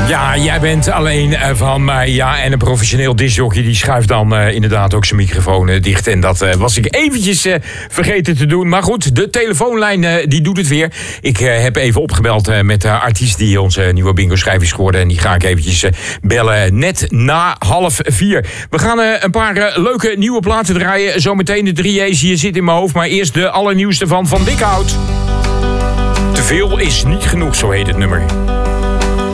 Ja, jij bent alleen van mij. Ja, en een professioneel discjockey die schuift dan inderdaad ook zijn microfoon dicht. En dat was ik eventjes vergeten te doen. Maar goed, de telefoonlijn die doet het weer. Ik heb even opgebeld met de artiest die onze nieuwe bingo-schrijver is geworden. En die ga ik eventjes bellen net na 3:30. We gaan een paar leuke nieuwe platen draaien. Zometeen de 3A's hier zit in mijn hoofd. Maar eerst de allernieuwste van Dikhout. Te veel is niet genoeg, zo heet het nummer.